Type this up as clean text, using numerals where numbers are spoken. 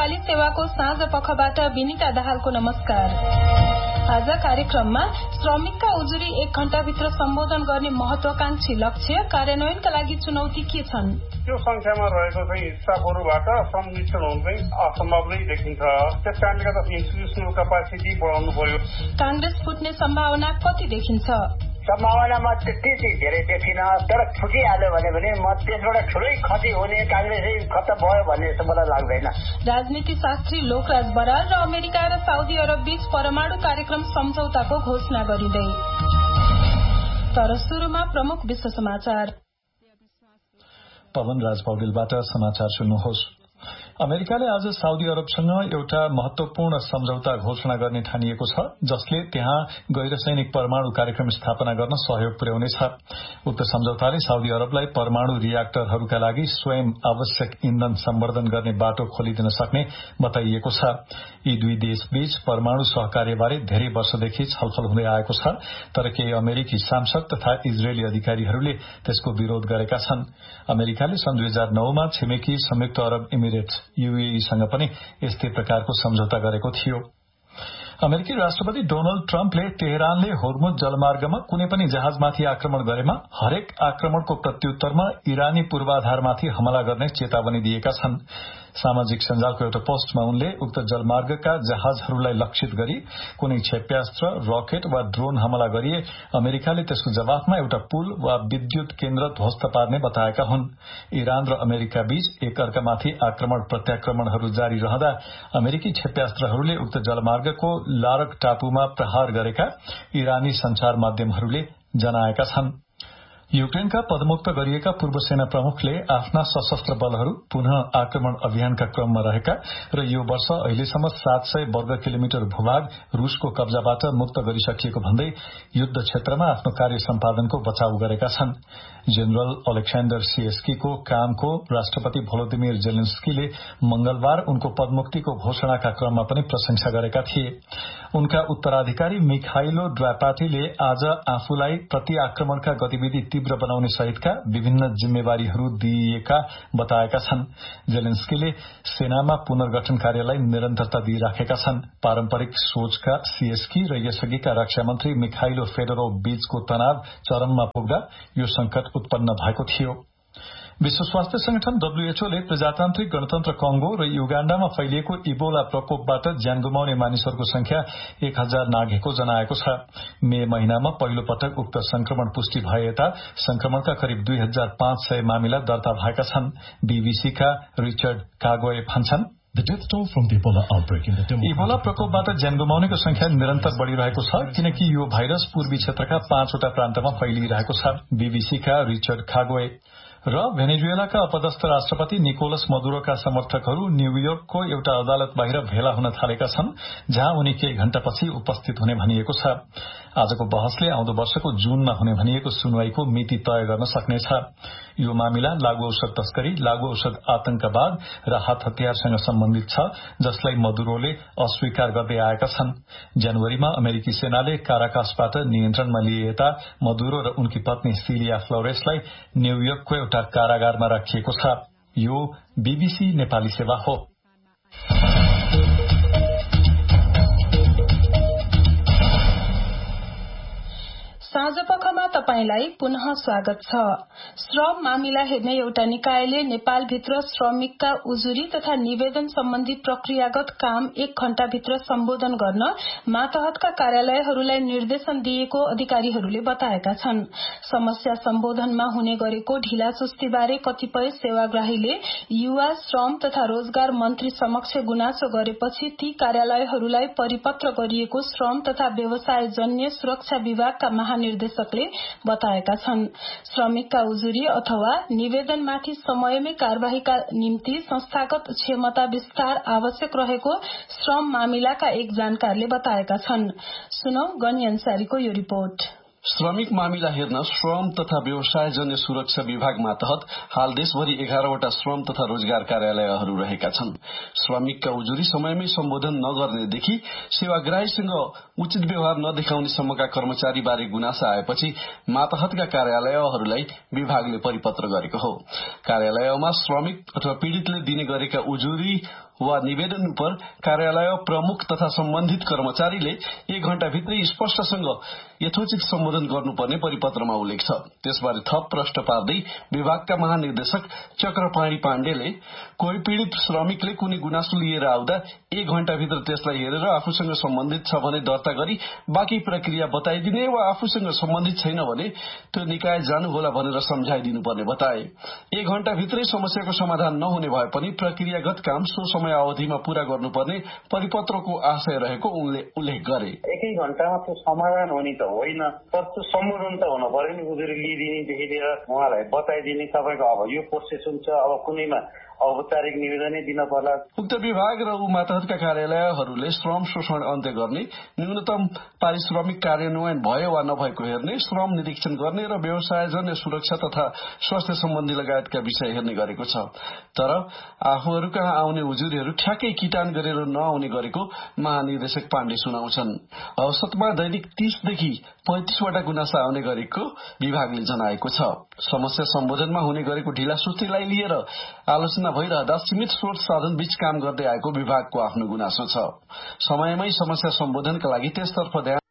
नेपाली सेवाको साँझ पखबाट विनिता दाहालको नमस्कार। आज कार्यक्रममा श्रमिकका उजुरी 1 घण्टाभित्र सम्बोधन गर्ने महत्वाकांक्षी लक्ष्य कार्यान्वयनका लागि चुनौती के छन्? त्यो संख्यामा रहेको चाहिँ स्टाफहरूबाट श्रम मिश्रण हुनु चाहिँ असम्भव नै देखिन्छ। त्यसकारणले गर्दा इन्स्टिट्युसनल क्यापासिटी बढाउनु पर्यो। कांग्रेस फुट्ने सम्भावना कति देखिन्छ? सम्भावनामा त्यति धेरै देखिन, तर फुटिहाल्यो भने म त्यसबाट ठुलै क्षति हुने, कांग्रेसै खत्तम भयो भन्ने जस्तो मलाई लाग्दैन। राजनीति शास्त्री लोकराज बराल र अमेरिका र साउदी अरब बीच परमाणु कार्यक्रम सम्झौताको घोषणा गरिँदै। तर सुरुमा प्रमुख विश्व समाचार। पवन राज पौडेलबाट समाचार सुन्नुहोस्। अमेरिकाले आज साउदी अरबसँग एउटा महत्वपूर्ण सम्झौता घोषणा गर्ने ठानिएको छ, जसले त्यहाँ गैर सैनिक परमाणु कार्यक्रम स्थापना गर्न सहयोग पुर्याउनेछ। उक्त सम्झौताले साउदी अरबलाई परमाणु रियाक्टरहरूका लागि स्वयं आवश्यक इन्धन सम्वर्धन गर्ने बाटो खोलिदिन सक्ने बताइएको छ। यी दुई देशबीच परमाणु सहकार्यबारे धेरै वर्षदेखि छलफल हुँदै आएको छ, तर केही अमेरिकी सांसद तथा इजरायली अधिकारीहरूले त्यसको विरोध गरेका छन्। अमेरिकाले सन् 2009 मा छिमेकी संयुक्त अरब इमिरेट्स यूएईसँग पनि यस्तै प्रकारको सम्झौता गरेको थियो। अमेरिकी राष्ट्रपति डोनाल्ड ट्रम्पले तेहरानले होर्मुज जलमार्गमा कुनै पनि जहाजमाथि आक्रमण गरेमा हरेक आक्रमणको प्रत्युत्तरमा इरानी पूर्वाधारमाथि हमला गर्ने चेतावनी दिएका छन्। सामाजिक सञ्जालको एउटा पोस्टमा उनले उक्त जलमार्गका जहाजहरूलाई लक्षित गरी कुनै क्षेप्यास्त्र, रकेट वा ड्रोन हमला गरिए अमेरिकाले त्यसको जवाफमा एउटा पुल वा विद्युत केन्द्र ध्वस्त पार्ने बताएका हुन्। इरान र अमेरिका बीच एक अर्कामाथि आक्रमण प्रत्याक्रमणहरू जारी रहँदा अमेरिकी क्षेप्यास्त्रहरूले उक्त जलमार्गको लारक टापुमा प्रहार गरेका इरानी संचार माध्यमहरूले जनाएका छन्। युक्रेनका पदमुक्त गरिएका पूर्व सेना प्रमुखले आफ्ना सशस्त्र बलहरू पुनः आक्रमण अभियानका क्रममा रहेका र यो वर्ष अहिलेसम्म 700 वर्ग किलोमिटर भूभाग रूसको कब्जाबाट मुक्त गरिसकिएको भन्दै युद्ध क्षेत्रमा आफ्नो कार्य सम्पादनको बचाउ गरेका छन्। जनरल अलेक्साण्डर सिएस्कीको कामको राष्ट्रपति भोलोदिमिर जेलेन्स्कीले मंगलबार उनको पदमुक्तिको घोषणाका क्रममा पनि प्रशंसा गरेका थिए। उनका उत्तराधिकारी मिखाइलो ड्रापाटीले आज आफूलाई प्रति आक्रमणका गतिविधि तीव्र बनाउने सहितका विभिन्न जिम्मेवारीहरू दिइएका बताएका छन्। जेलेन्स्कीले सेनामा पुनर्गठन कार्यलाई निरन्तरता दिइराखेका छन्। पारम्परिक सोचका सीएसकी र यसअघिका रक्षा मन्त्री मिखाइलो फेडोरोभ बीचको तनाव चरममा पुग्दा यो संकट उत्पन्न भएको थियो। विश्व स्वास्थ्य संगठन WHO ले प्रजातान्त्रिक गणतन्त्र कंगो र युगाण्डामा फैलिएको इबोला प्रकोपबाट ज्यान गुमाउने मानिसहरूको संख्या 1000 नाघेको जनाएको छ। मे महिनामा पहिलो पटक उक्त संक्रमण पुष्टि भए यता संक्रमणका करिब 2500 मामिला दर्ता भएका छन्। बीबीसीका रिचर्ड कागोए भन्छन्, इबोला प्रकोपबाट ज्यान गुमाउनेको संख्या निरन्तर बढ़िरहेको छ, किनकि यो भाइरस पूर्वी क्षेत्रका 5 वटा प्रान्तमा फैलिरहेको छ। बीबीसीका रिचर्ड कागोए र भेनेजुएलाका अपदस्थ राष्ट्रपति निकोलस मदुरोका समर्थकहरू न्यूयोर्कको एउटा अदालत बाहिर भेला हुन थालेका छन्, जहाँ उनी केही घण्टापछि उपस्थित हुने भनिएको छ। आजको बहसले आउँदो वर्षको जूनमा हुने भनिएको सुनवाईको मिति तय गर्न सक्नेछ। यो मामिला लागू औषध तस्करी, लागू औषध आतंकवाद र हात हतियारसँग सम्बन्धित छ, जसलाई मदुरोले अस्वीकार गर्दै आएका छन्। जनवरीमा अमेरिकी सेनाले काराकासबाट नियन्त्रणमा लिए यता मदुरो र उनकी पत्नी सिलिया फ्लोरेसलाई न्यूयोर्कको एउटा कारागारमा राखिएको छ। यो बीबीसी नेपाली सेवा हो। साँझपखमा तपाईंलाई पुनः स्वागत छ। श्रम मामिला हेर्ने एउटा निकायले नेपालभित्र श्रमिकका उजुरी तथा निवेदन सम्बन्धी प्रक्रियागत काम 1 घण्टाभित्र सम्बोधन गर्न मातहतका कार्यालयहरूलाई निर्देशन दिएको अधिकारीहरूले बताएका छन्। समस्या सम्बोधनमा हुने गरेको ढिलाचुस्तीबारे कतिपय सेवाग्राहीले युवा श्रम तथा रोजगार मन्त्री समक्ष गुनासो गरेपछि ती कार्यालयहरूलाई परिपत्र गरिएको श्रम तथा व्यवसाय जन्य सुरक्षा विभागका निर्देशकले बताएका छन्। श्रमिकका उजुरी अथवा निवेदनमाथि समयमै कार्यवाहीका निम्ति संस्थागत क्षमता विस्तार आवश्यक रहेको श्रम मामिलाका एक जानकारले बताएका छन्। सुनौ गणी अन्सारीको यो रिपोर्ट। श्रमिक मामिला हेर्न श्रम तथा व्यवसायजन्य सुरक्षा विभाग मातहत हाल देशभरि 11वटा श्रम तथा रोजगार कार्यालयहरू रहेका छन्। श्रमिकका उजुरी समयमै सम्बोधन नगर्नेदेखि सेवाग्राहीसँग उचित व्यवहार नदेखाउनेसम्मका कर्मचारीबारे गुनासा आएपछि मातहतका कार्यालयहरूलाई विभागले परिपत्र गरेको हो। कार्यालयमा श्रमिक अथवा पीड़ितले दिने गरेका उजुरी वा निवेदन उपर कार्यालय प्रमुख तथा सम्बन्धित कर्मचारीले 1 घण्टाभित्रै स्पष्टसँग यथोचित सम्बोधन गर्नुपर्ने परिपत्रमा उल्लेख छ। त्यसबारे थप प्रश्न पार्दै विभागका महानिर्देशक चक्रपाणी पाण्डेले कोही पीड़ित श्रमिकले कुनै गुनासो लिएर आउँदा 1 घण्टाभित्र त्यसलाई हेरेर आफूसँग सम्बन्धित छ भने दर्ता गरी बाँकी प्रक्रिया बताइदिने वा आफूसँग सम्बन्धित छैन भने त्यो निकाय जानुहोला भनेर सम्झाइदिनुपर्ने बताए। 1 घण्टाभित्रै समस्याको समाधान नहुने भए पनि प्रक्रियागत काम सो समय अवधिमा पूरा गर्नुपर्ने परिपत्रको आशय रहेको उनले उल्लेख गरे। 1 घण्टामा त्यो समाधान हुने त होइन, तर त्यो सम्बोधन त हुन पर्यो नि। उजुरी लिइदिनेदेखि लिएर उहाँलाई बताइदिने तपाईँको अब यो प्रोसेस हुन्छ, अब कुनैमा औपचारिक निवेदनै दिन पर्ला। उक्त विभाग र मातहतका कार्यालयहरूले श्रम शोषण अन्त्य गर्ने, न्यूनतम पारिश्रमिक कार्यान्वयन भयो वा नभएको हेर्ने, श्रम निरीक्षण गर्ने र व्यवसायजन्य सुरक्षा तथा स्वास्थ्य सम्बन्धी लगायतका विषय हेर्ने गरेको छ। तर आफूहरू कहाँ आउने उजुरीहरू ठ्याक्कै किटान गरेर नआउने गरेको महानिर्देशक पाण्डे सुनाउँछन्। औसतमा दैनिक 30 देखि 35 वटा गुनासा आउने गरेको विभागले जनाएको छ। समस्या सम्बोधनमा हुने गरेको ढिलासुस्तीलाई लिएर आलोचना भइरहँदा सीमित स्रोत साधन बीच काम गर्दै आएको विभागको आफ्नो गुनासो छ। समयमै समस्या सम्बोधनका लागि त्यसतर्फ ध्यान